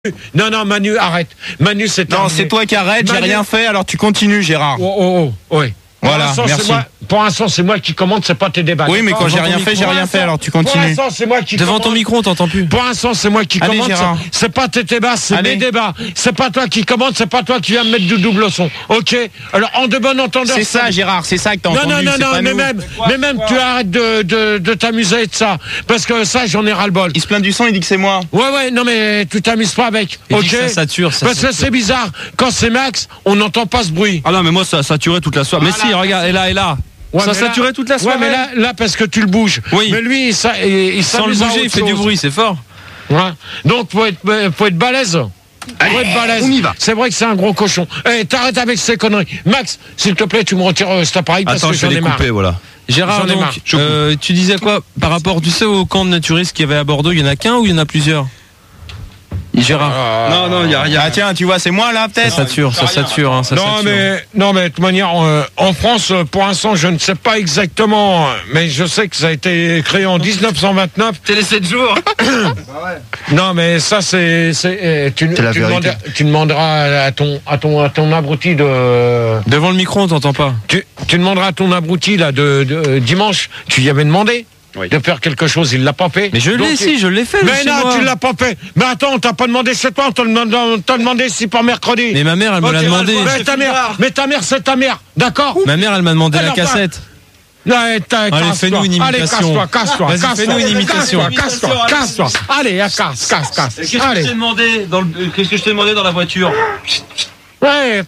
Non, Manu, arrête. Manu, c'est Non, c'est toi qui arrêtes, j'ai rien fait, alors tu continues, Gérard. Oui. Voilà, merci. Pour l'instant, c'est moi qui commande, c'est pas tes débats. Oui, mais quand j'ai rien fait, alors tu continues. Pour l'instant, c'est moi qui Devant commande. ton micro, on t'entend plus. Pour l'instant, c'est moi qui Allez, commande. Gérard. C'est pas tes débats, c'est mes débats. C'est pas toi qui commande, c'est pas toi qui viens me mettre du double son. Ok? Alors, en de bon entendeur. C'est ça, Gérard, c'est ça que t'as entendu. Non, mais même, tu arrêtes de t'amuser de ça. Parce que ça, j'en ai ras-le-bol. Il se plaint du son, il dit que c'est moi. Ouais, non, mais tu t'amuses pas avec. Il Ok? dit que ça sature, ça Parce que c'est bizarre. Quand c'est Max, on n'entend pas ce bruit. Ah non, mais moi ça a saturé toute la soirée. Mais si, regarde, et là. Ouais, Ça mais saturait toute la soirée. Ouais, mais là parce que tu le bouges. Oui. Mais lui, il Sans le s'amuse à bouger, il autre fait du chose. bruit, c'est fort. Ouais. Donc, faut être balèze. Faut être balèze. on y va. C'est vrai que c'est un gros cochon. T'arrêtes avec ces conneries. Max, s'il te plaît, tu me retires cet appareil parce Attends, que je vais j'en ai les marre. couper, voilà. Gérard, J'en ai marre. donc, tu disais quoi par rapport, tu sais, au camp de naturistes qu'il y avait à Bordeaux, il y en a qu'un ou il y en a plusieurs? Gérard. Non, il y a rien. Ah tiens, tu vois, c'est moi là, Ça peut-être. sature, ça sature. Non, mais de toute manière, en France, pour l'instant, je ne sais pas exactement, mais je sais que ça a été créé en 1929. T'es les 7 jours. Non, mais ça, tu demanderas à ton abruti de. Devant le micro, on t'entend pas. Tu demanderas à ton abruti là de dimanche. Tu y avais demandé de faire quelque chose, il l'a pas fait. Mais je l'ai fait. Mais non, tu l'as pas fait. Mais attends, on t'a pas demandé chez toi, on t'a demandé si par mercredi. Mais ma mère, elle me l'a demandé. Mais ta mère, c'est ta mère, d'accord? Ma mère, elle m'a demandé la Alors, cassette. Allez, fais-nous une imitation. Casse-toi. Vas-y, fais-nous une imitation. Casse-toi. Allez, casse. Qu'est-ce que Allez. je t'ai demandé dans la voiture? Ouais,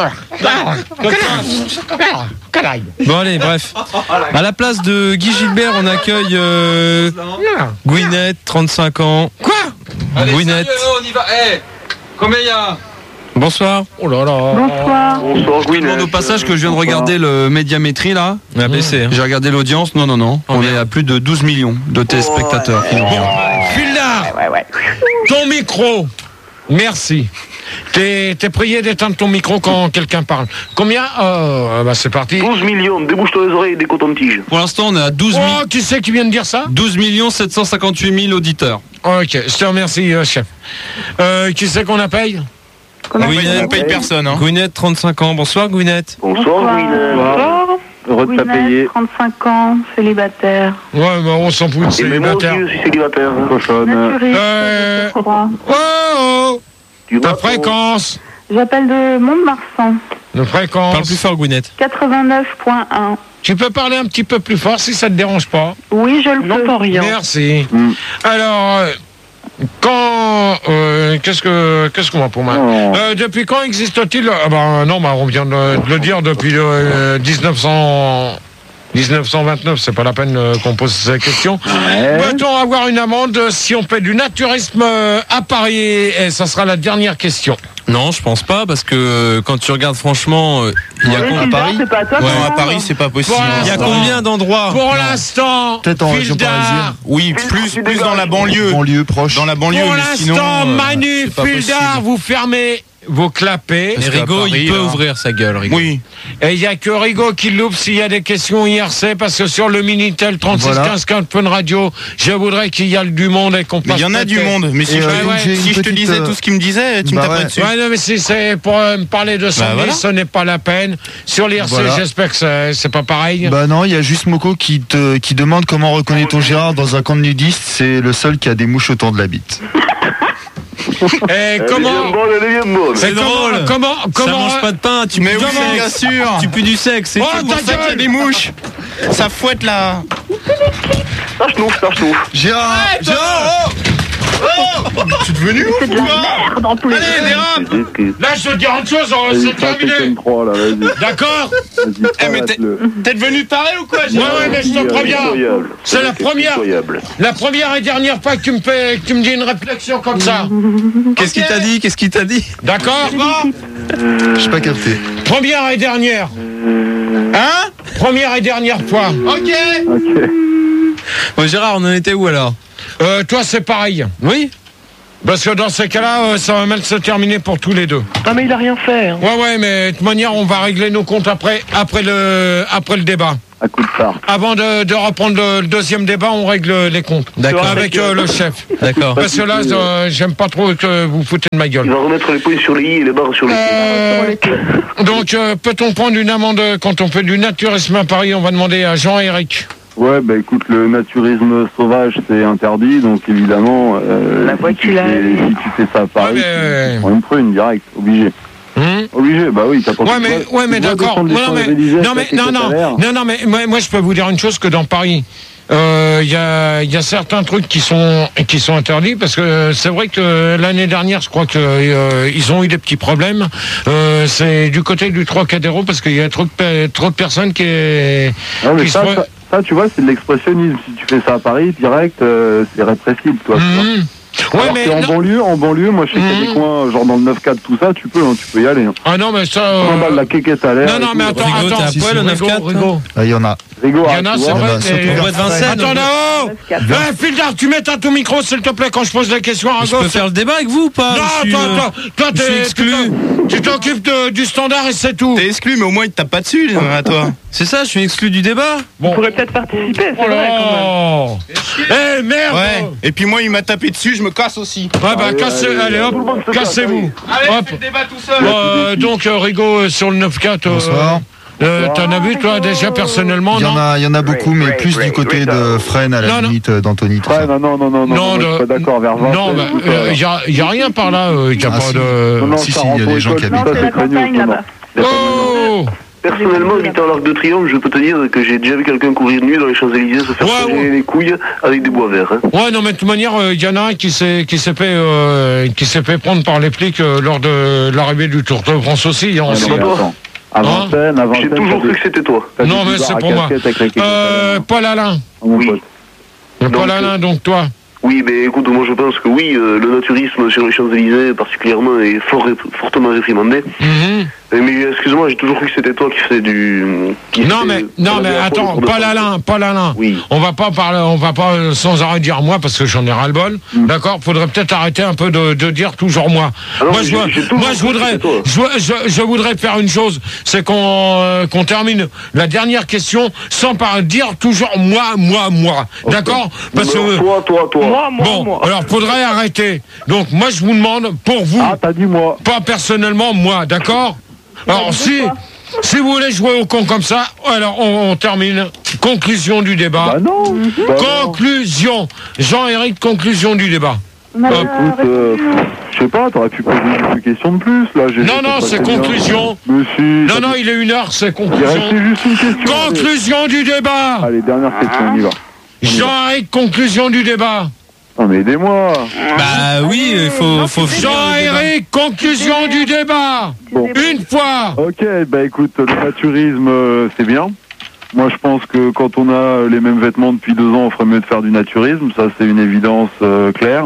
canaille. Bon, allez, bref. À la place de Guy Gilbert, on accueille Gwyneth, 35 ans. Quoi? Gwyneth. On y va. Combien il y a? Bonsoir. Oh là là. Bonsoir. Je te demande au passage que je viens de regarder le médiamétrie là. On a baissé. J'ai regardé l'audience. Non. On est à plus de 12 millions de téléspectateurs qui nous regardent. Filard, ton micro. Merci. T'es prié d'éteindre ton micro quand quelqu'un parle. Combien? C'est parti. 12 millions, débouche-toi les oreilles des cotons-tiges. Pour l'instant, on est à 12 Qui c'est qui vient de dire ça? 758 000 auditeurs. Ok, je te remercie, chef. Qui c'est qu'on appelle? On paye personne. Hein. Gwyneth, 35 ans. Bonsoir, Gwyneth. Bonsoir, Bonsoir. Heureux de t'appayer. 35 ans, célibataire. Ouais, mais on s'en fout de Et mais moi aussi, célibataire. je suis célibataire. Cochonne. Naturiste, Oh, Tu ta vois, fréquence. J'appelle de Mont-de-Marsan. De Parle fréquence. plus fort, Gwyneth. 89.1. Tu peux parler un petit peu plus fort si ça te dérange pas. Oui, je le n'entends rien. Merci. Alors, qu'est-ce qu'on va pour moi? Depuis quand existe-t-il? On vient de le dire depuis 1929, c'est pas la peine qu'on pose cette question. Peut-on avoir une amende si on fait du naturisme à Paris? Et ça sera la dernière question. Non, je pense pas, parce que quand tu regardes franchement, il y a Sylvain, à Paris. c'est pas à toi Ouais, qu'on à demande. Paris, c'est pas possible. Il y a combien d'endroits? Pour l'instant, Peut-être en région Fildar, parisienne. Oui, plus dans la banlieue. Banlieue proche. Dans la banlieue, pour mais sinon. l'instant, Manu, c'est pas Fildar, possible. vous fermez vos clapets. Et Rigaud, il peut ouvrir sa gueule, Rigaud. Oui. Et il n'y a que Rigaud qui l'ouvre s'il y a des questions IRC, parce que sur le Minitel 36 Voilà. 15 15 Fun Radio, je voudrais qu'il y ait du monde et qu'on Mais passe. il y en a du monde. Mais si Et, je j'ai si une je te petite, disais tout ce qu'il me disait, tu me bah taperais ouais. dessus. Ouais, non, mais si c'est pour me parler de 100 000, voilà. ce n'est pas la peine. Sur l'IRC, Voilà. j'espère que c'est pas pareil. Bah non, il y a juste Moko qui demande comment reconnaît-on Gérard dans un camp de nudistes. C'est le seul qui a des mouches autour de la bite. Et Elle comment. est bien bonne, elle est bien bonne. C'est drôle. Comment. Ça mange pas de pain, tu Mais pues oui, du sexe. bien sûr. Tu pues du sexe, c'est Oh, tout. ta C'est pour ça qu'il y a gueule. des mouches. Ça fouette là. Ça chauffe. Gérard Tu es devenu ouf C'est de la merde en plus. Allez, dérape. Là, je te dis une chose, c'est terminé. 3 là, vas-y. D'accord? Eh, mais t'es devenu taré ou quoi, Gérard? Ouais, mais je te préviens. C'est la première. Incroyable. La première et dernière fois que tu me dis une réflexion comme ça. Qu'est-ce qu'il t'a dit? Qu'est-ce qu'il t'a dit? D'accord? J'ai pas capté. Première et dernière. Hein? Première et dernière fois. Ok. Bon, Gérard, on en était où alors? Toi, c'est pareil. Oui? Parce que dans ces cas-là, ça va mal se terminer pour tous les deux. Ah, mais il a rien fait. Hein. Ouais, mais de toute manière, on va régler nos comptes après le débat. à coup de phare. Avant de reprendre le deuxième débat, on règle les comptes. D'accord. Avec le chef. D'accord. Parce que là, j'aime pas trop que vous foutez de ma gueule. Il va remettre les points sur les i et les barres sur les i. Donc, peut-on prendre une amende quand on fait du naturisme à Paris? On va demander à Jean-Éric. Ouais, bah écoute, le naturisme sauvage, c'est interdit, donc évidemment, La voie si qu'il a. si tu fais ça à Paris, Ouais, mais- tu prends une prune direct, obligé. Obligé, bah oui, t'as pas Ouais, mais d'accord. Non, mais moi, je peux vous dire une chose, que dans Paris, il y a certains trucs qui sont interdits, parce que c'est vrai que l'année dernière, je crois que ils ont eu des petits problèmes. C'est du côté du Trocadéro, parce qu'il y a trop de personnes qui Non, mais qui ça, tu vois, c'est de l'expressionnisme. Si tu fais ça à Paris, direct, c'est répressible, toi. Ouais, Alors mais en banlieue, moi je sais qu'il y a des coins, genre dans le 9-4, tout ça, tu peux y aller. Hein. Ah non, mais ça. 100 balles la quéquette à l'air. Non, mais attends. Rigaud, t'as un poil au 9-4? Rigaud. Il y en a. Rigaud, Il y en a, c'est vrai. Au bois de Vincennes. Attends là-haut. Fildar, tu mets ton micro, s'il te plaît, quand je pose la question à Je peux faire le débat avec vous ou pas? Non, toi, je suis exclu. tu t'occupes du standard et c'est tout. T'es exclu, mais au moins il te tape pas dessus, à toi. C'est ça, je suis exclu du débat. On pourrait peut-être participer, c'est Oh vrai, quand même. là. Eh merde. Ouais. Et puis moi, il m'a tapé dessus, je me casse aussi. Ouais, bah, allez, hop, cassez-vous. Allez, Hop. fais le débat tout seul. Donc, Rigaud, sur le 9-4, Bonsoir. t'en as vu, toi, déjà, personnellement, Il y non? en a beaucoup, mais plus du côté de Fresnes, à la Non, limite d'Antony. tout Ouais, ça. non, moi, je suis pas d'accord, vers 20. Non, il y a rien par là, il y a Ah, pas si. de... Si, il y a des gens qui Non, habitent. c'est la campagne, là-bas. Oh. Personnellement, habitant l'Arc de Triomphe, je peux te dire que j'ai déjà vu quelqu'un courir nu dans les Champs-Élysées se faire soigner les couilles avec des bois verts. Hein. Ouais, non, mais de toute manière, il y en a un qui s'est fait prendre par les flics lors de l'arrivée du Tour de France aussi. Hein, aussi. À Vincennes, j'ai toujours cru que c'était toi. Non, mais c'est pour moi. Paul Alain. Oui. Paul Alain, donc toi. Oui, mais écoute, moi je pense que oui, le naturisme sur les Champs-Élysées particulièrement est fortement réprimandé. Mais excuse-moi, j'ai toujours cru que c'était toi qui faisais du... Non mais attends, Paul Alain. Oui. On va pas sans arrêt dire moi parce que j'en ai ras-le-bol. D'accord, faudrait peut-être arrêter un peu de dire toujours moi. Alors, moi je voudrais faire une chose, c'est qu'on termine la dernière question sans dire toujours moi. D'accord? Parce que toi. Moi. Alors faudrait arrêter. Donc moi je vous demande pour vous. Ah, t'as dit moi. Pas personnellement moi, d'accord? Alors si vous voulez jouer au con comme ça, alors on termine. Conclusion du débat. Bah non. Conclusion. Jean-Éric, conclusion du débat. Écoute, je sais pas, t'aurais pu poser une question de plus là. Non, c'est conclusion. Non, il est 1h, c'est conclusion. C'est juste une question. Conclusion du débat. Allez, dernière question, on y va. Jean-Éric, conclusion du débat. Non mais aidez-moi. Bah oui, il faut Jean-Éric, conclusion du débat. Bon. Une fois. Ok, bah écoute, le naturisme, c'est bien. Moi, je pense que quand on a les mêmes vêtements depuis 2 ans, on ferait mieux de faire du naturisme. Ça, c'est une évidence claire.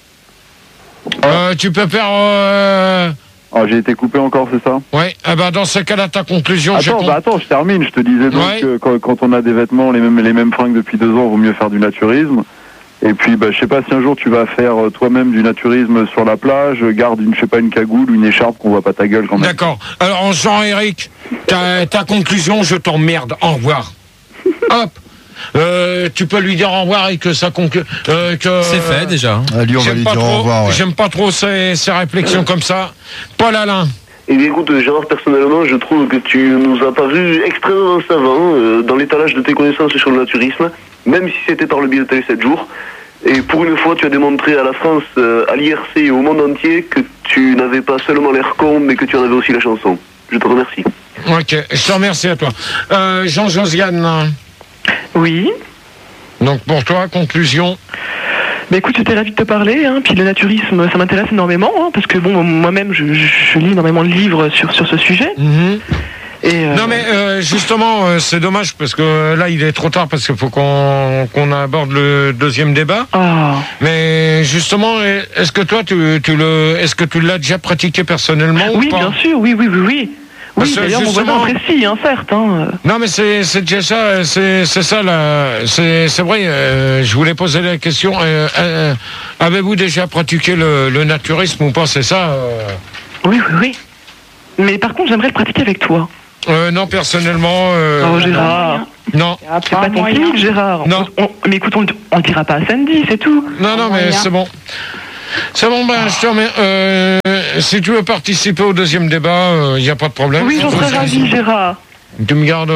Tu peux faire... Ah, j'ai été coupé encore, c'est ça? Ouais, dans ce cas-là, ta conclusion... Attends, je termine. Je te disais donc que quand on a des vêtements, les mêmes fringues depuis 2 ans, il vaut mieux faire du naturisme. Et puis, je sais pas si un jour tu vas faire toi-même du naturisme sur la plage, garde une cagoule ou une écharpe qu'on voit pas ta gueule quand même. D'accord. Alors, Jean-Éric, ta conclusion, je t'emmerde. Au revoir. Hop. Tu peux lui dire au revoir et que ça conclut. C'est fait déjà. Lui, on va lui dire au revoir. Ouais. J'aime pas trop ces réflexions comme ça. Paul Alain. Eh bien écoute, Gérard, personnellement, je trouve que tu nous as paru extrêmement savant dans l'étalage de tes connaissances sur le naturisme, même si c'était par le biais de Télé 7 jours. Et pour une fois, tu as démontré à la France, à l'IRC et au monde entier que tu n'avais pas seulement l'air con, mais que tu en avais aussi la chanson. Je te remercie. Ok, je te remercie à toi. Jean-Josiane. Oui. Donc pour toi, conclusion. Bah écoute, j'étais ravie de te parler, hein, puis le naturisme, ça m'intéresse énormément, hein, parce que bon, moi-même, je lis énormément de livres sur ce sujet. Et non mais justement, c'est dommage parce que là, il est trop tard parce qu'il faut qu'on aborde le deuxième débat. Mais justement, est-ce que toi, est-ce que tu l'as déjà pratiqué personnellement oui, ou pas? Bien sûr, oui. Oui, d'ailleurs, mon voisin apprécie, certes. Non, mais c'est déjà ça, c'est ça, là. C'est vrai, je voulais poser la question. Avez-vous déjà pratiqué le naturisme ou pas, c'est ça Oui. Mais par contre, j'aimerais le pratiquer avec toi. Non, personnellement... Gérard. Non. C'est pas ton style, Gérard. Non. Mais écoute, on le dira pas à Sandy, c'est tout. Non, mais c'est bon. C'est bon, ben, je te remets. Si tu veux participer au deuxième débat, il n'y a pas de problème. Oui, j'en serais ravi, Gérard. Tu me gardes.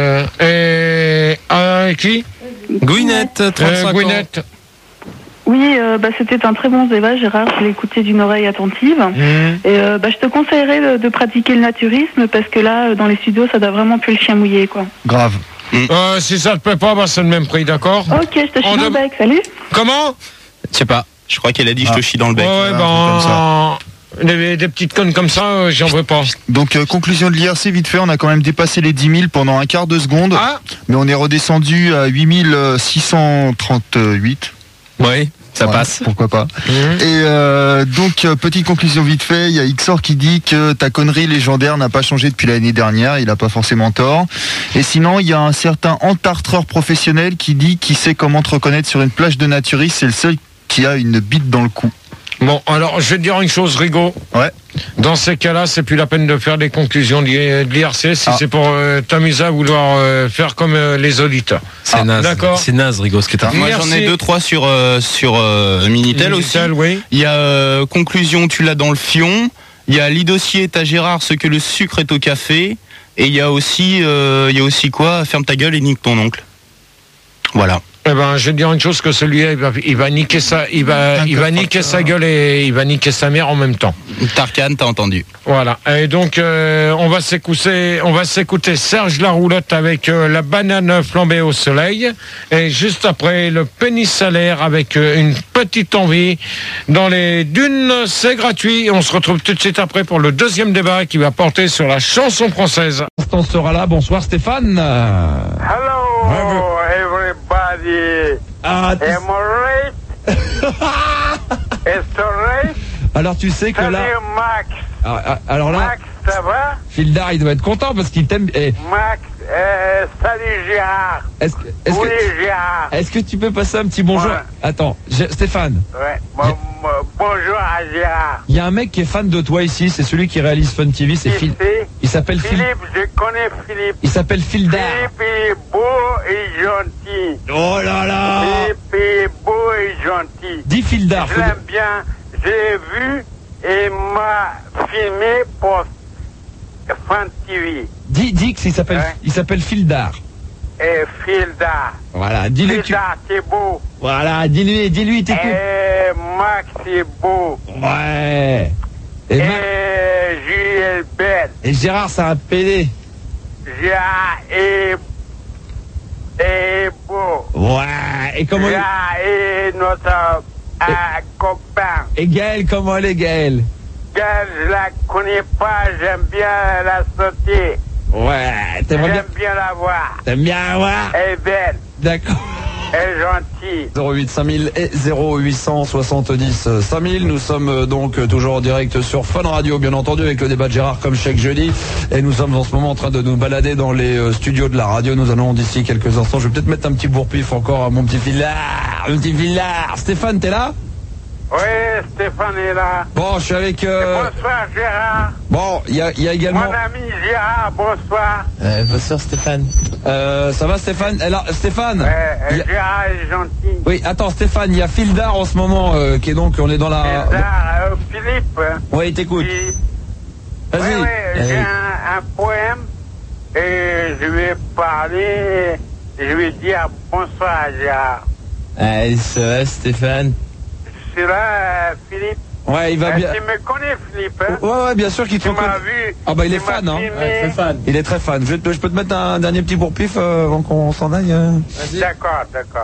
Et qui Gwyneth, 35 Gwyneth. ans. Oui, c'était un très bon débat, Gérard. Je l'ai écouté d'une oreille attentive. Et je te conseillerais de pratiquer le naturisme parce que là, dans les studios, ça doit vraiment plus le chien mouillé, quoi. Grave. Si ça te plaît pas, c'est le même prix, d'accord? Ok, je te chie dans le bec, salut. Comment? Je sais pas. Je crois qu'elle a dit je te chie dans le bec. Ouais, comme ça. Des petites connes comme ça, j'en veux pas. Donc conclusion de l'IRC vite fait, on a quand même dépassé les 10 000 pendant un quart de seconde, mais on est redescendu à 8 638. Oui, ça passe. Pourquoi pas. Et donc petite conclusion vite fait, il y a Xor qui dit que ta connerie légendaire n'a pas changé depuis l'année dernière, il a pas forcément tort. Et sinon il y a un certain entartreur professionnel qui dit qu'il sait comment te reconnaître sur une plage de naturisme, c'est le seul qui a une bite dans le cou. Bon, alors, je vais te dire une chose, Rigaud. Ouais. Dans ces cas-là, c'est plus la peine de faire des conclusions de l'IRC si c'est pour t'amuser à vouloir faire comme les auditeurs. C'est naze. D'accord. C'est naze, Rigaud, ce que t'as fait. Moi, j'en ai 2-3 sur Minitel aussi. Oui. Il y a conclusion, tu l'as dans le fion. Il y a lit dossier, t'as Gérard, ce que le sucre est au café. Et il y a aussi quoi? Ferme ta gueule et nique ton oncle. Voilà. Eh ben, je vais te dire une chose, que celui-là, il va niquer sa gueule et il va niquer sa mère en même temps. Tarkan, t'as entendu. Voilà. Et donc, on va s'écouter Serge Laroulotte avec la banane flambée au soleil. Et juste après, le pénis salaire avec une petite envie dans les dunes. C'est gratuit. On se retrouve tout de suite après pour le deuxième débat qui va porter sur la chanson française. On sera là. Bonsoir Stéphane. Hello everybody. Am I right? It's right? Alors tu sais que là. Salut Max. Alors là. Max, ça va? Fildar, il doit être content parce qu'il t'aime. Max, salut Gérard. Gérard. Est-ce que tu peux passer un petit bonjour? Ouais. Attends, Stéphane. Ouais. Bonjour à Gérard. Il y a un mec qui est fan de toi ici, c'est celui qui réalise Fun TV, c'est Phil. Il s'appelle Philippe. Je connais Philippe. Il s'appelle Fildar. Philippe est beau et gentil. Oh là là. Philippe est beau et gentil. Dis Fildar. Je l'aime bien. Je l'ai vu et m'a filmé pour Fun TV. Dis qu'il s'appelle, il s'appelle Fildar. Et Fildar. Voilà, dis-lui. Fildar, c'est beau. Voilà, dis-lui, t'écoutes. Et Max, c'est beau. Ouais. Et Jules est belle. Et Gérard, c'est un PD. Gérard est beau. Ouais. Et comment Gérard est notre copain. Et Gaël, comment elle est, Gaël? Gaël, je la connais pas, j'aime bien la sauter. Ouais, j'aime bien la voir. T'aimes bien la voir? Elle est belle. D'accord. Elle est gentille. 08 5000 et 0870 5000. Nous sommes donc toujours en direct sur Fun Radio, bien entendu, avec le débat de Gérard comme chaque jeudi. Et nous sommes en ce moment en train de nous balader dans les studios de la radio. Nous allons d'ici quelques instants. Je vais peut-être mettre un petit bourre-pif encore à mon petit Fildar. Un petit Fildar. Stéphane, t'es là? Oui, Stéphane est là. Bon, je suis avec... Bonsoir Gérard. Bon, il y a également... Mon ami Gérard, bonsoir. Bonsoir Stéphane. Ça va Stéphane? Alors, Stéphane Gérard est gentil. Oui, attends Stéphane, il y a Fildar en ce moment qui est donc, on est dans la... Fildar, Philippe. Oui, t'écoute. Vas-y. Oui, j'ai un poème et je vais parler, je vais dire bonsoir à Gérard. Ça va Stéphane? C'est là, Philippe. Ouais, il va bien. Tu me connais, Philippe, hein? Ouais, bien sûr qu'il te connaît. Vu. Ah bah il est fan, hein. Ouais, très fan. Il est très fan. Je peux te mettre un dernier petit bourre-pif avant qu'on s'en aille. D'accord.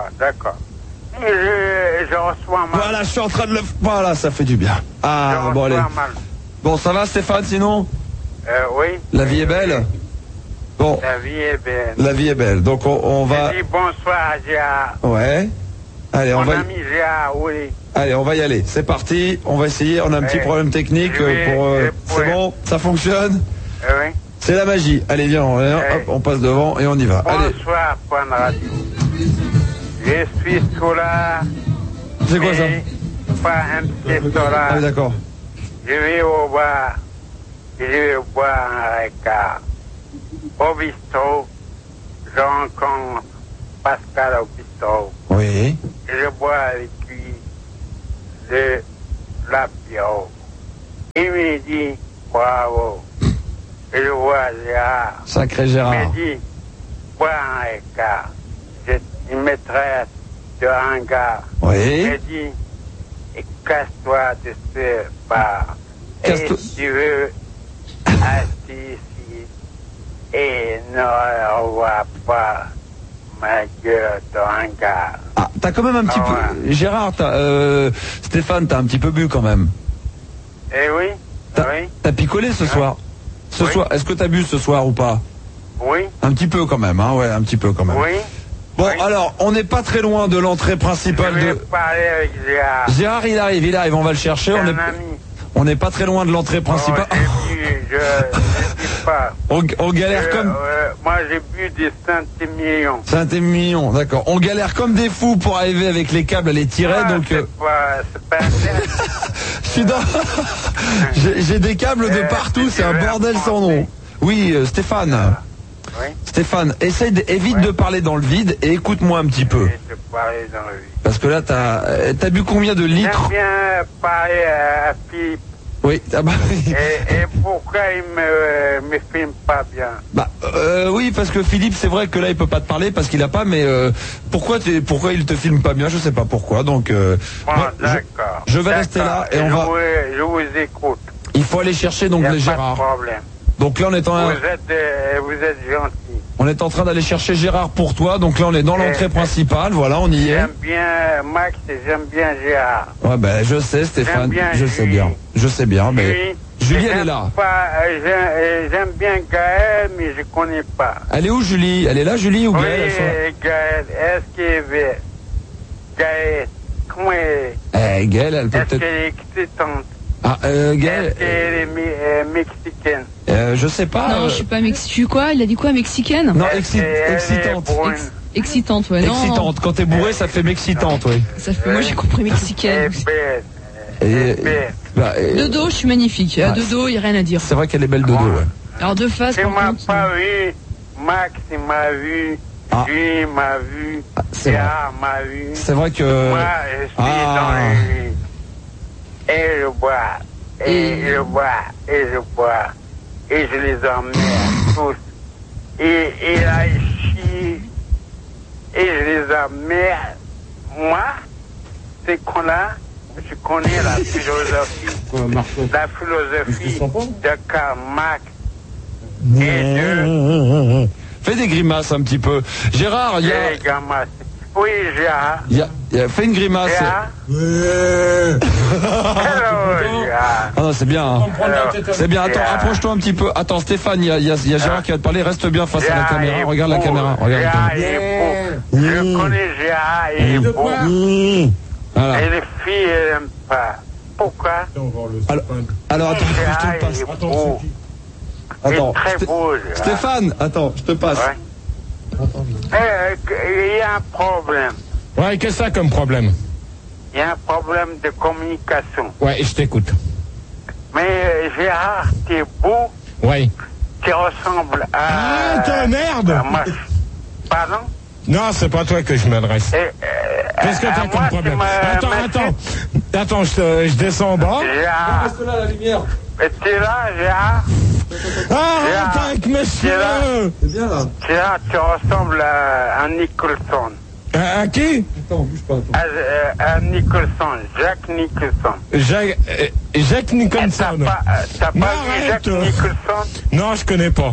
Je reçois mal. Voilà, je suis en train de le... Voilà, ça fait du bien. Ah, bon allez. Mal. Bon, ça va Stéphane, sinon? Oui. La vie est belle? Bon. La vie est belle. La vie est belle. Donc on va... Je dis bonsoir à Gérard. Ouais. Allez, Mon ami Gérard, oui. Allez, on va y aller. C'est parti. On va essayer. On a un petit problème technique. C'est bon, ça fonctionne. Oui. C'est la magie. Allez, viens, hop, on passe devant et on y va. Bonsoir, Fun Radio. Je suis Solar. C'est quoi ça? Pas un petit Solar. Ah oui, d'accord. Je vais au bar. Je vais boire un Ricard. Au bistrot. je rencontre Pascal au bistrot. Oui. Je bois avec lui de l'apéro. Il me dit bravo. Et je vois Gérard. Sacré Gérard. Il me dit bois un écart. Il me traite de hangar. Oui. Il me dit casse-toi de ce bar. Et tu veux assis ici et ne revois pas ma gueule de hangar. Ah, t'as quand même un petit peu... Gérard, Stéphane, t'as un petit peu bu quand même. Eh oui. T'as picolé ce soir. Ce soir, est-ce que t'as bu ce soir ou pas? Oui. Un petit peu quand même, hein, ouais, un petit peu quand même. Oui. Bon, alors, on n'est pas très loin de l'entrée principale Je vais parler avec Gérard. Gérard, il arrive, on va le chercher. On n'est pas très loin de l'entrée principale. Je dis pas. On galère comme... moi, j'ai bu des centimillions. Centimillions, d'accord. On galère comme des fous pour arriver avec les câbles à les tirer, donc... C'est pas je suis dans... j'ai des câbles de partout, c'est un bordel sans nom. Oui, Stéphane. Oui. Stéphane, évite de parler dans le vide et écoute-moi un petit peu. Parce que là, t'as bu combien de litres? J'aime bien parler à Philippe. Oui, ah bah oui. Et pourquoi il me filme pas bien? Bah oui, parce que Philippe, c'est vrai que là, il peut pas te parler parce qu'il a pas, mais pourquoi il te filme pas bien? Je sais pas pourquoi. Donc, d'accord. Je vais rester là et on va. Je vous écoute. Il faut aller chercher donc les Gérard. Pas de problème. Donc là, on est en. Vous êtes gentil. On est en train d'aller chercher Gérard pour toi. Donc là, on est dans l'entrée principale. Voilà, on y est. J'aime bien Max et j'aime bien Gérard. Ouais, ben je sais, Stéphane. Je sais bien. Je sais bien, mais Julie, elle est là. J'aime bien Gaël, mais je connais pas. Elle est où, Julie? Elle est là, Julie, ou Gaël? Oui, Gaël. Est-ce qu'elle est Gaël? Comment elle est? Gaël, elle peut peut-être. Est-ce qu'elle est excitante? Ah, Gaël. Est-ce qu'elle est mexicaine? Je sais pas. Non, je suis pas mexicaine. Je suis quoi? Il a dit quoi, mexicaine? Non, excitante. Excitante, ouais. Excitante. Quand t'es bourré, ça fait m'excitante, oui. Ça fait. Moi, j'ai compris mexicaine. De dos, je suis magnifique. De dos, il n'y a rien à dire. C'est vrai qu'elle est belle de dos, ouais. Alors, de face, par contre. Il m'a pas vu. Max, il m'a vu. Julie m'a vu. Gérard m'a vu. C'est vrai que. Moi, je suis dans lui. Et je bois. Et je bois. Et je bois. Et je les emmène tous. Et là, ils chient. Et je les emmène. Moi, c'est qu'on a. Je connais la philosophie. La philosophie de Karl Marx. Fais des grimaces un petit peu. Gérard, il y a... Oui, Gérard. Fais une grimace. Gérard. Ah non, c'est bien. Hein. C'est bien. Attends, approche-toi un petit peu. Attends, Stéphane, il y a Gérard qui va te parler. Reste bien face à la caméra. Regarde la caméra. Regarde la caméra. Je connais Gérard. Il est beau. Voilà. Et les filles, elles n'aiment pas. Pourquoi? Alors attends, je te passe. Attends, très beau, Stéphane, attends, je te passe. Il y a un problème. Ouais, qu'est-ce que ça comme problème? Il y a un problème de communication. Ouais, je t'écoute. Mais Gérard, t'es beau. Ouais. Tu ressembles à... Ah, t'es merde! Pardon? Non, c'est pas toi que je m'adresse. Qu'est-ce que t'as comme problème? Attends, je descends en bas. Reste là, la lumière. T'es là, Gérard? Arrête avec mes cheveux! C'est bien là. Gérard, tu ressembles à Nicholson. À qui? Attends, bouge pas. À Nicholson, Jack Nicholson. Jacques Nicholson. T'as pas vu Jack Nicholson? Non, je connais pas.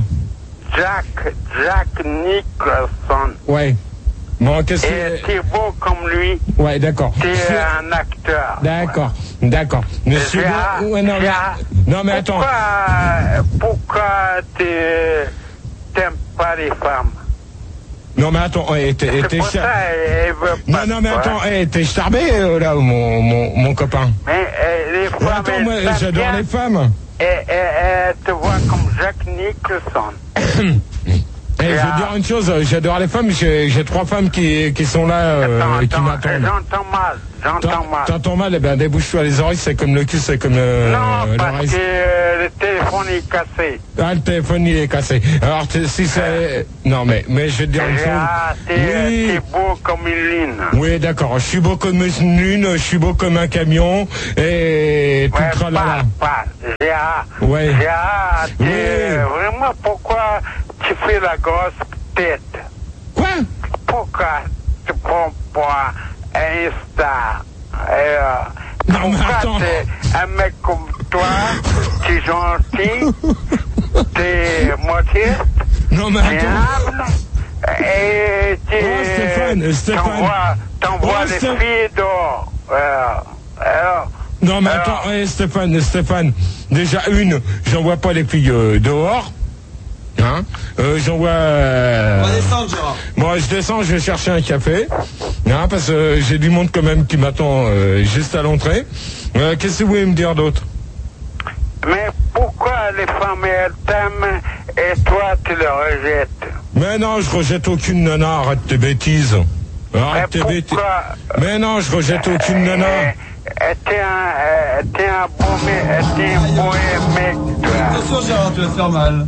Jack Nicholson. Ouais. Bon, qu'est-ce que... T'es beau comme lui. Ouais, d'accord. T'es un acteur. D'accord. Monsieur... Ouais, non, mais attends. Pourquoi t'aimes pas les femmes? Non, mais attends, t'es Non, mais attends, t'es charbé, là, mon copain. Mais les femmes... Attends, moi, j'adore les femmes. Et te vois comme Jack Nicholson. Je vais dire une chose, j'adore les femmes, j'ai 3 femmes qui sont là et qui m'attendent. J'entends mal. T'entends mal, eh bien débouche-toi les oreilles, c'est comme le cul, c'est comme non, parce que le téléphone téléphone est cassé. Ah, le téléphone, il est cassé. Alors, si c'est... Non, mais je vais te dire une chose. T'es beau comme une lune. Oui, d'accord. Je suis beau comme une lune, je suis beau comme un camion, et tout tralala. Gérard. Ouais. Gérard, vraiment, pourquoi tu fais la grosse tête? Quoi? Pourquoi tu prends pas un star? Non, mais pourquoi attends. t'es un mec comme toi, t'es gentil, t'es modeste, non, mais attends. Et t'envoies les filles dehors. Non, mais attends, Stéphane, déjà j'en vois pas les filles dehors. Hein, j'en vois. On va descendre, Gérard. Moi, je descends, je vais chercher un café. Hein, parce que j'ai du monde quand même qui m'attend juste à l'entrée. Qu'est-ce que vous voulez me dire d'autre? Mais pourquoi les femmes elles t'aiment et toi tu les rejettes? Mais non, je rejette aucune nana, arrête tes bêtises. Arrête tes bêtises. Mais non, je rejette aucune nana. T'es un beau mec, toi. Attention, Gérard, tu vas te faire mal.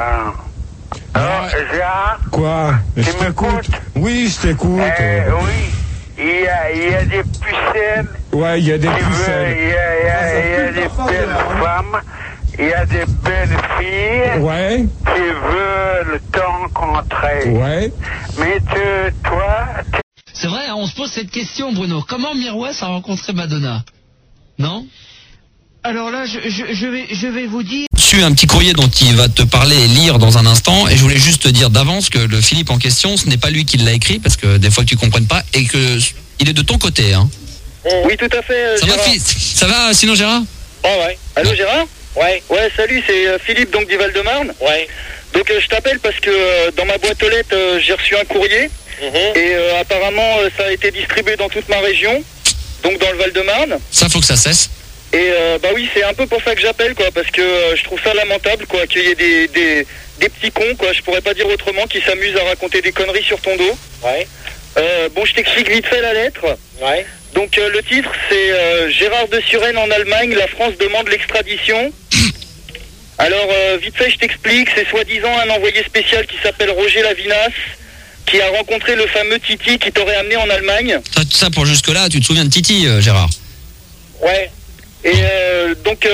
Alors, Gérard? Quoi? Je t'écoute. Oui, je t'écoute. Oui, il y a des pucelles. Ouais, il y a des pucelles. Il y a des belles femmes. Il y a des belles filles. Ouais. Qui veulent te rencontrer. Ouais. Mais toi... C'est vrai, on se pose cette question, Bruno. Comment Mirwais a rencontré Madonna? Non? Alors là, je vais vous dire... Reçu un petit courrier dont il va te parler et lire dans un instant, et je voulais juste te dire d'avance que le Philippe en question, ce n'est pas lui qui l'a écrit, parce que des fois que tu comprennes pas, et que il est de ton côté, hein. Oui, tout à fait, ça Gérard. Ça va sinon, Gérard? Ouais. Allô, Gérard? Ouais, salut, c'est Philippe, donc du Val-de-Marne. Ouais. Donc je t'appelle parce que dans ma boîte aux lettres, j'ai reçu un courrier. Et apparemment, ça a été distribué dans toute ma région, donc dans le Val-de-Marne. Ça, faut que ça cesse. Et bah oui, c'est un peu pour ça que j'appelle, quoi, parce que je trouve ça lamentable, quoi, qu'il y ait des petits cons, quoi, je pourrais pas dire autrement, qui s'amusent à raconter des conneries sur ton dos. Ouais. Bon, je t'explique vite fait la lettre. Ouais. Donc le titre, c'est Gérard de Suresnes en Allemagne, la France demande l'extradition. Alors, vite fait, je t'explique, c'est soi-disant un envoyé spécial qui s'appelle Roger Lavinas, qui a rencontré le fameux Titi qui t'aurait amené en Allemagne. Ça pour jusque-là, tu te souviens de Titi, Gérard? Ouais. Et donc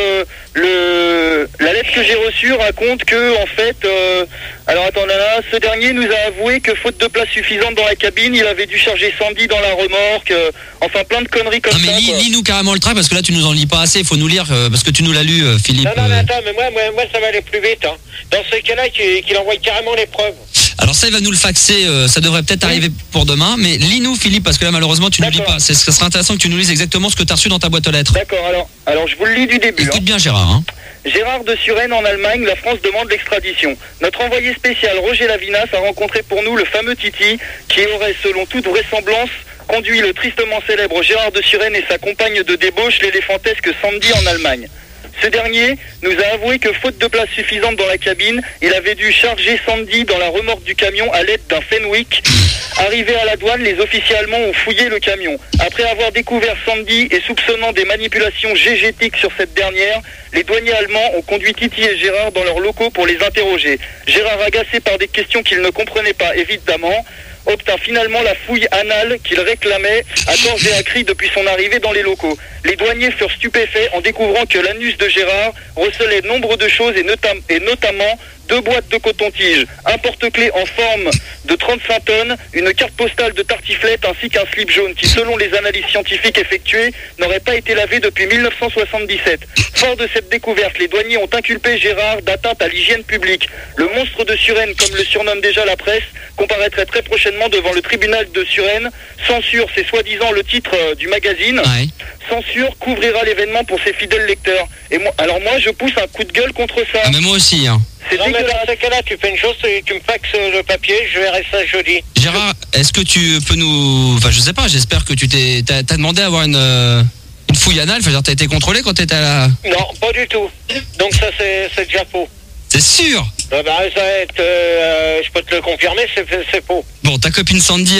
la lettre que j'ai reçue raconte que en fait, alors attends là, ce dernier nous a avoué que faute de place suffisante dans la cabine, il avait dû charger Sandy dans la remorque, enfin plein de conneries comme ça. Non mais lis-nous carrément le tract parce que là tu nous en lis pas assez, il faut nous lire parce que tu nous l'as lu, Philippe. Non mais attends, mais moi ça va aller plus vite. Hein. Dans ce cas-là, qu'il envoie carrément les preuves. Alors ça, il va nous le faxer, ça devrait peut-être arriver pour demain, mais lis-nous, Philippe, parce que là, malheureusement, tu ne lis pas. Ce serait intéressant que tu nous lises exactement ce que tu as reçu dans ta boîte aux lettres. D'accord, alors je vous le lis du début. Écoute bien, Gérard. Hein. Gérard de Suresnes en Allemagne, la France demande l'extradition. Notre envoyé spécial Roger Lavinas a rencontré pour nous le fameux Titi, qui aurait, selon toute vraisemblance, conduit le tristement célèbre Gérard de Suresnes et sa compagne de débauche, l'éléphantesque Sandy, en Allemagne. Ce dernier nous a avoué que faute de place suffisante dans la cabine, il avait dû charger Sandy dans la remorque du camion à l'aide d'un Fenwick. Arrivé à la douane, les officiers allemands ont fouillé le camion. Après avoir découvert Sandy et soupçonnant des manipulations gégétiques sur cette dernière, les douaniers allemands ont conduit Titi et Gérard dans leurs locaux pour les interroger. Gérard, agacé par des questions qu'il ne comprenait pas évidemment, obtint finalement la fouille anale qu'il réclamait à corps et à cri depuis son arrivée dans les locaux. Les douaniers furent stupéfaits en découvrant que l'anus de Gérard recelait nombre de choses et notamment 2 boîtes de coton-tige, un porte-clés en forme de 35 tonnes, une carte postale de tartiflette ainsi qu'un slip jaune qui, selon les analyses scientifiques effectuées, n'aurait pas été lavé depuis 1977. Fort de cette découverte, les douaniers ont inculpé Gérard d'atteinte à l'hygiène publique. Le monstre de Suresnes, comme le surnomme déjà la presse, comparaîtrait très prochainement devant le tribunal de Suresnes. Censure, c'est soi-disant le titre du magazine. Ouais. Censure couvrira l'événement pour ses fidèles lecteurs. Et moi, je pousse un coup de gueule contre ça. Ah, mais moi aussi, hein. Non, mais dans ce cas-là, tu fais une chose, tu me faxes le papier, je verrai ça jeudi. Gérard, est-ce que tu peux nous... Enfin, je sais pas, j'espère que t'as demandé à avoir une fouille anale, enfin, t'as été contrôlé quand t'étais à la... Non, pas du tout. Donc ça, c'est déjà faux. C'est sûr? Ça va être, je peux te le confirmer, c'est faux. Bon, ta copine Sandy,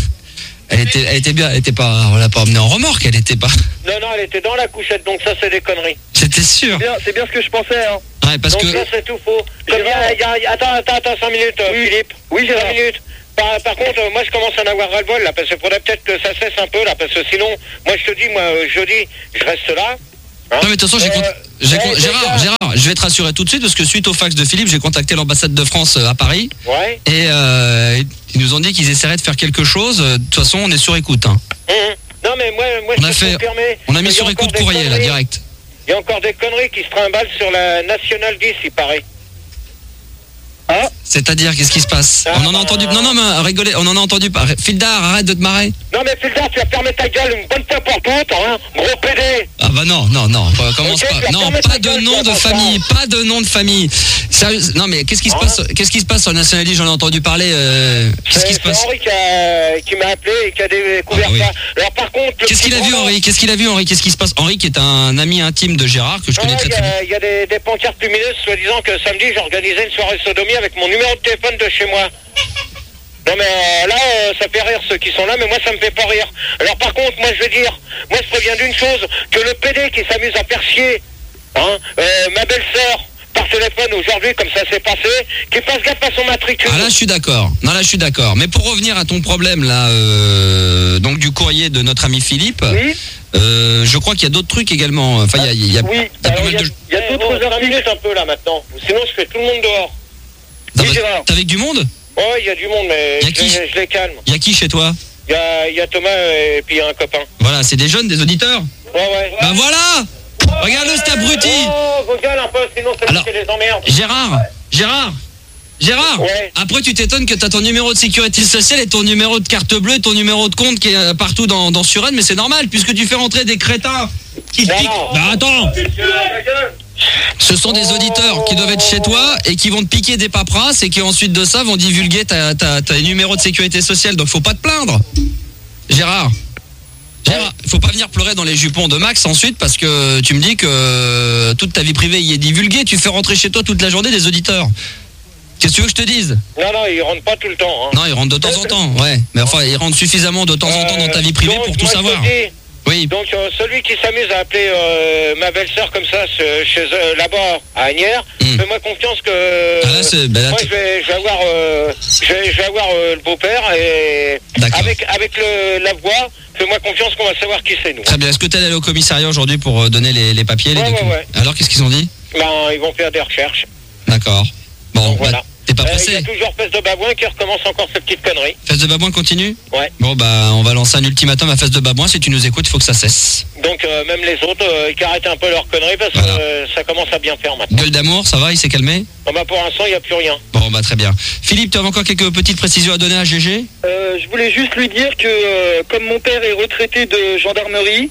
elle était bien, elle était pas... On l'a pas emmenée en remorque, elle était pas... Non, elle était dans la couchette, donc ça, c'est des conneries. C'était sûr. C'est bien ce que je pensais, hein. Ouais, parce Donc que... ça, c'est tout faux. Attends, 5 minutes, Philippe. Oui, j'ai 5 minutes. Par contre, moi, je commence à en avoir ras-le-bol, là, parce qu'il faudrait peut-être que ça cesse un peu, là, parce que sinon, moi, je te dis, jeudi, je reste là. Hein. Non mais de toute façon, Gérard, je vais te rassurer tout de suite parce que suite au fax de Philippe, j'ai contacté l'ambassade de France à Paris. Ouais. Et ils nous ont dit qu'ils essaieraient de faire quelque chose. De toute façon, on est sur écoute. Hein. Non mais moi on a mis sur écoute courrier là, direct. Il y a encore des conneries qui se trimballent sur la Nationale 10, il paraît. Hein? C'est-à-dire, qu'est-ce qui se passe? On en a entendu... Non, mais rigolez, on en a entendu... Fildar, arrête de te marrer. Non mais Fildar, tu vas fermer ta gueule une bonne fois pour toutes, hein, gros PD. Ah bah non, commence pas. Non, pas de nom de famille, pas de nom de famille. Sérieux, non mais qu'est-ce qui se passe sur la National 10? J'en ai entendu parler. Qu'est-ce qui se passe? C'est Henri qui m'a appelé et qui a découvert ça. Alors par contre... Qu'est-ce qu'il a vu Henri? Qu'est-ce qui se passe? Henri qui est un ami intime de Gérard que je connais très bien. Il y a des pancartes lumineuses soi-disant que samedi j'organisais une soirée sodomie avec mon numéro de téléphone de chez moi. Non mais là, ça fait rire ceux qui sont là, mais moi ça me fait pas rire. Alors par contre, moi je veux dire, moi je préviens d'une chose, que le PD qui s'amuse à faire chier, hein, ma belle-sœur, par téléphone aujourd'hui, comme ça s'est passé, qui fasse gaffe à son matricule. Ah là je suis d'accord. Non là je suis d'accord. Mais pour revenir à ton problème là, donc du courrier de notre ami Philippe, oui. Je crois qu'il y a d'autres trucs également. Enfin il y a oui, pas mal de... Il y a d'autres articles un peu là maintenant. Sinon je fais tout le monde dehors. T'as avec du monde? Ouais, il y a du monde, mais je les calme. Il y a qui chez toi? Il y a Thomas et puis un copain. Voilà, c'est des jeunes, des auditeurs? Ouais. Bah voilà! Regarde-le, cet abruti! Oh, vos gueules un peu, sinon ça me fait les emmerdes. Gérard, ouais. Après tu t'étonnes que t'as ton numéro de sécurité sociale et ton numéro de carte bleue, ton numéro de compte qui est partout dans Suresnes, mais c'est normal puisque tu fais rentrer des crétins qui te piquent. Bah attends! Ce sont des auditeurs qui doivent être chez toi et qui vont te piquer des paperasses et qui ensuite de ça vont divulguer ta numéro de sécurité sociale. Donc faut pas te plaindre. Gérard, faut pas venir pleurer dans les jupons de Max ensuite parce que tu me dis que toute ta vie privée y est divulguée. Tu fais rentrer chez toi toute la journée des auditeurs. Qu'est-ce que tu veux que je te dise? Non, ils rentrent pas tout le temps. Hein. Non, ils rentrent de temps en temps, ouais. Mais enfin, ils rentrent suffisamment de temps en temps dans ta vie privée pour tout savoir. Oui. Donc celui qui s'amuse à appeler ma belle-sœur comme ça chez eux là-bas à Agnières, fais-moi confiance que moi je vais avoir le beau-père et avec la voix, fais-moi confiance qu'on va savoir qui c'est nous. Très bien. Est-ce que tu es allé au commissariat aujourd'hui pour donner les papiers, les documents? Ouais. Alors qu'est-ce qu'ils ont dit? Ils vont faire des recherches. D'accord. Bon, donc, voilà. T'es pas pressé? Il y a toujours Fesse de Babouin qui recommence encore cette petite connerie. Fesse de Babouin continue? Ouais. Bon on va lancer un ultimatum à Fesse de Babouin. Si tu nous écoutes, il faut que ça cesse. Donc même les autres, qui arrêtent un peu leur connerie parce que ça commence à bien faire maintenant. Gueule d'amour, ça va? Il s'est calmé? Pour l'instant, il n'y a plus rien. Bon très bien. Philippe, tu as encore quelques petites précisions à donner à GG? Je voulais juste lui dire que comme mon père est retraité de gendarmerie,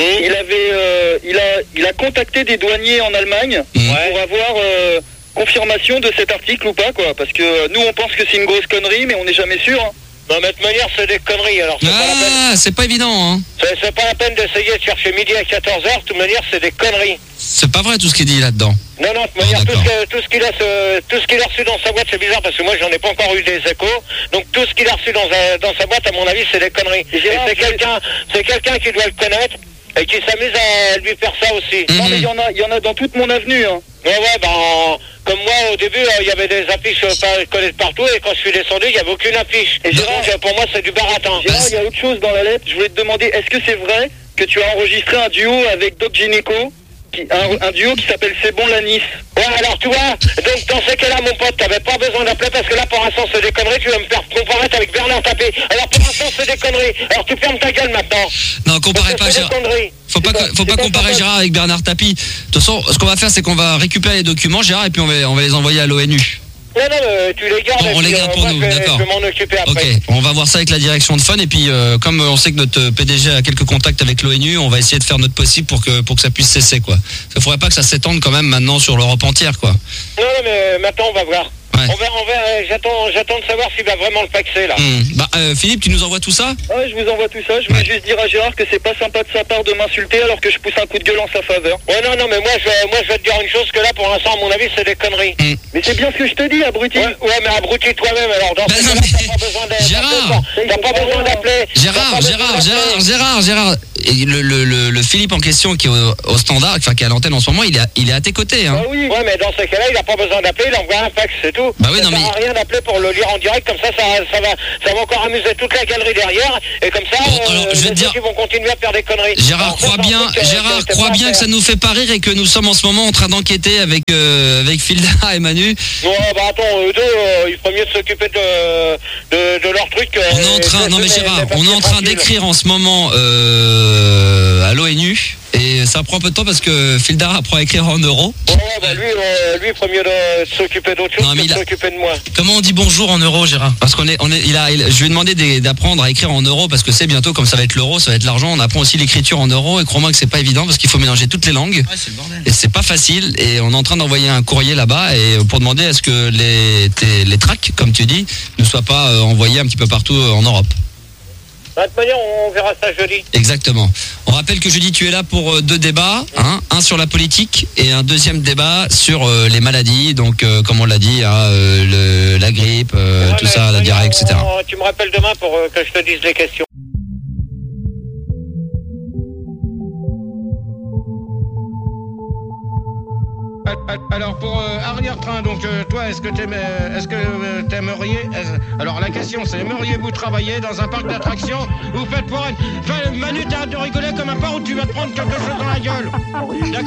il a contacté des douaniers en Allemagne pour avoir confirmation de cet article ou pas, quoi, parce que nous on pense que c'est une grosse connerie mais on n'est jamais sûr. Non mais de toute manière c'est des conneries, alors c'est pas évident hein. C'est pas la peine d'essayer de chercher midi à 14h, de toute manière c'est des conneries. C'est pas vrai tout ce qu'il dit là-dedans. Non, de toute manière tout ce qu'il a reçu dans sa boîte, c'est bizarre parce que moi j'en ai pas encore eu des échos, donc tout ce qu'il a reçu dans sa boîte à mon avis c'est des conneries. Et c'est quelqu'un qui doit le connaître et qui s'amuse à lui faire ça aussi. Non mais il y en a dans toute mon avenue hein. Comme moi au début il y avait des affiches collées partout et quand je suis descendu il n'y avait aucune affiche. Et Gérard, pour moi c'est du baratin. Gérard, il y a autre chose dans la lettre, je voulais te demander, est-ce que c'est vrai que tu as enregistré un duo avec Doc Gynéco, un duo qui s'appelle C'est bon la Nice? Ouais alors tu vois, donc dans ce cas-là mon pote, t'avais pas besoin d'appeler parce que là pour l'instant c'est des conneries, tu vas me faire comparaître avec Bernard Tapie. Alors pour l'instant c'est des conneries, alors tu fermes ta gueule maintenant. Non, comparez pas Gérard. Faut pas comparer Gérard avec Bernard Tapie. De toute façon, ce qu'on va faire c'est qu'on va récupérer les documents Gérard et puis on va les envoyer à l'ONU. Non, tu les gardes. On les garde pour nous, d'accord. Je vais m'en occuper après. Ok, on va voir ça avec la direction de Fun et puis comme on sait que notre PDG a quelques contacts avec l'ONU, on va essayer de faire notre possible pour que ça puisse cesser quoi. Il faudrait pas que ça s'étende quand même maintenant sur l'Europe entière quoi. Non mais maintenant on va voir. Ouais. J'attends de savoir s'il va vraiment le faxer là. Philippe, tu nous envoies tout ça? Ouais, je vous envoie tout ça. Je voulais juste dire à Gérard que c'est pas sympa de sa part de m'insulter alors que je pousse un coup de gueule en sa faveur. Ouais, non, mais moi je vais te dire une chose, que là pour l'instant, à mon avis, c'est des conneries. Mais c'est bien ce que je te dis, abruti. Ouais, mais abruti toi-même, alors dans ce cas-là, t'as pas besoin t'as pas besoin d'appeler. Gérard. Et le Philippe en question qui est au standard, enfin qui est à l'antenne en ce moment, il est à tes côtés. Hein. Bah oui. Ouais, mais dans ces cas-là, il a pas besoin d'appeler, il envoie un fax, c'est tout. Bah oui, ça non, sert à rien d'appeler pour le lire en direct, comme ça va encore amuser toute la galerie derrière, et comme ça, alors, je vais te dire, ils vont continuer à faire des conneries. Gérard, crois bien que ça nous fait pas rire et que nous sommes en ce moment en train d'enquêter avec Filda et Manu. Ouais, bah attends, eux deux, il ferait mieux de s'occuper de leur truc. On est en train, non mais Gérard, on est en train d'écrire en ce moment à l'ONU. Et ça prend un peu de temps parce que Fildar apprend à écrire en euros. Ouais, bah lui, il ferait mieux de s'occuper d'autre chose que de s'occuper de moi. Comment on dit bonjour en euros, Gérard? Parce je lui ai demandé d'apprendre à écrire en euros parce que c'est bientôt, comme ça va être l'euro, ça va être l'argent. On apprend aussi l'écriture en euros et crois-moi que c'est pas évident parce qu'il faut mélanger toutes les langues. Ouais, c'est le bordel. Et c'est pas facile. Et on est en train d'envoyer un courrier là-bas et pour demander est-ce que les tracts, comme tu dis, ne soient pas envoyés un petit peu partout en Europe. De toute manière, on verra ça jeudi. Exactement. On rappelle que jeudi, tu es là pour 2 débats. Un sur la politique et un deuxième débat sur les maladies. Donc, comme on l'a dit, la grippe, tout ça, la diarrhée, etc. Tu me rappelles demain pour que je te dise les questions. Alors pour arrière-train, donc toi, est-ce que t'aimeriez alors la question c'est, aimeriez-vous travailler dans un parc d'attractions ou faites pour Manu, t'arrêtes de rigoler comme un porc ou tu vas te prendre quelque chose dans la gueule.